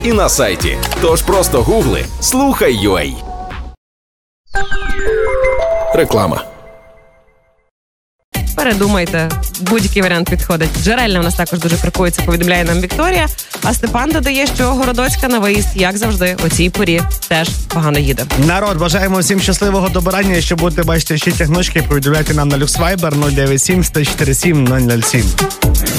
і на сайті. Тож просто гугли «Слухай.UA». Реклама. Передумайте, будь-який варіант підходить. Джерельна в нас також дуже прикується, повідомляє нам Вікторія. А Степан додає, що Городоцька на виїзд, як завжди, о цій порі теж погано їде. Народ, бажаємо всім щасливого добирання. Якщо будете бачити ще тягнучки, повідомляйте нам на Люкс Вайбер 097 147 007.